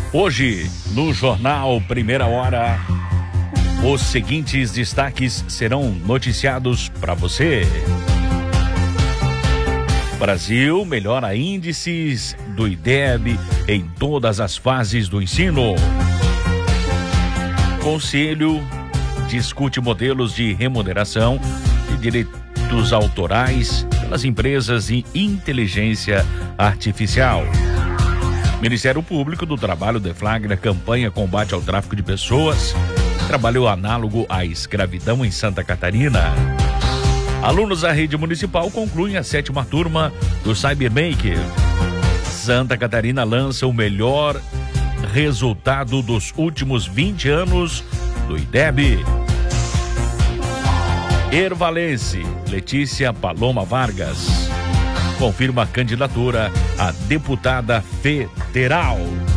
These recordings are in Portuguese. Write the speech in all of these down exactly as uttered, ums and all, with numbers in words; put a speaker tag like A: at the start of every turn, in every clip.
A: Hoje, no Jornal Primeira Hora, os seguintes destaques serão noticiados para você. Brasil melhora índices do I D E B em todas as fases do ensino. Conselho discute modelos de remuneração e direitos autorais pelas empresas de inteligência artificial. Ministério Público do Trabalho deflagra campanha combate ao tráfico de pessoas, trabalho análogo à escravidão em Santa Catarina. Alunos da rede municipal concluem a sétima turma do Cybermaker. Santa Catarina lança o melhor resultado dos últimos vinte anos do I D E B. Ervalense, Letícia Paloma Vargas confirma a candidatura a deputada federal.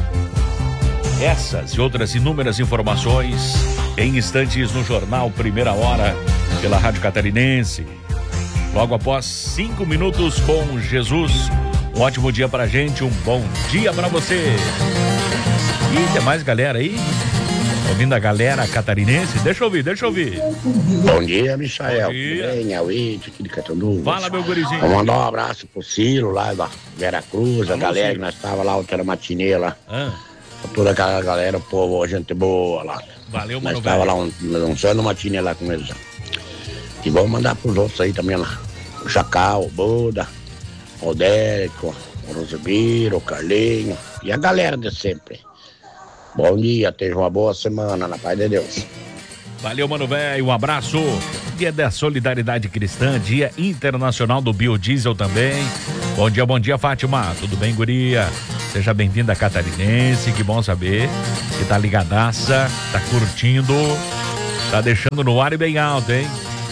A: Essas e outras inúmeras informações em instantes no Jornal Primeira Hora, pela Rádio Catarinense. Logo após cinco minutos com Jesus. Um ótimo dia pra gente, um bom dia pra você. E tem mais galera aí? Ouvindo a galera catarinense? Deixa eu ouvir, deixa eu ouvir.
B: Bom dia, Michael.
A: Bom dia.
B: Tudo bem? Auíte, aqui de Catanduva.
A: Fala, meu gurizinho.
B: Vou mandar um abraço pro Ciro lá da Vera Cruz, a
A: Alô,
B: galera
A: Ciro.
B: que nós tava lá, outra matinê lá.
A: Ah,
B: Toda aquela galera, o povo, gente boa lá.
A: valeu,
B: Nós
A: mano.
B: tava
A: velho.
B: lá um, um sonho no matinê lá com eles. E vamos mandar pros outros aí também lá. O Chacal, o Buda, o Dérico, o Rosibiro, o Carlinho e a galera de sempre. Bom dia, tenha uma boa semana, na paz de Deus.
A: Valeu, mano velho, um abraço. Dia da Solidariedade Cristã, Dia Internacional do Biodiesel também. Bom dia, bom dia, Fátima. Tudo bem, guria? Seja bem-vinda, Catarinense, que bom saber que tá ligadaça, tá curtindo, tá deixando no ar e bem alto, hein?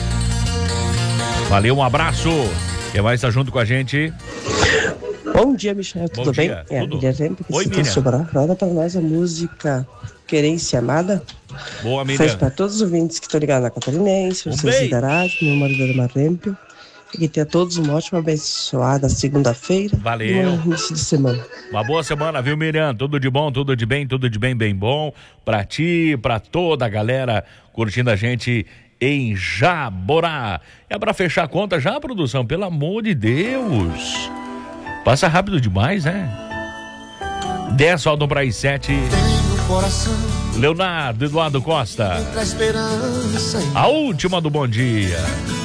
A: Valeu, um abraço. Quem vai estar junto com a gente?
C: Bom dia, Michel,
A: Bom
C: tudo
A: dia,
C: bem? É,
A: tudo.
C: Miriam Vemp, que
A: Oi,
C: se
A: Miriam.
C: sobrar, roda pra nós a música Querência Amada.
A: Boa,
C: Faz
A: Miriam.
C: pra todos os ouvintes que estão ligados na Catarinense,
A: Um
C: os
A: beijo.
C: seus da rádio, meu marido da Marrempio. E que tenha todos uma ótima, abençoada segunda-feira.
A: Valeu.
C: E um início de semana.
A: Uma boa semana, viu, Miriam? Tudo de bom, tudo de bem, tudo de bem, bem bom. Pra ti, pra toda a galera curtindo a gente em Jaborá. É pra fechar a conta já, produção? Pelo amor de Deus. Passa rápido demais, né? dez faltam para as sete. Leonardo Eduardo Costa. A última do bom dia.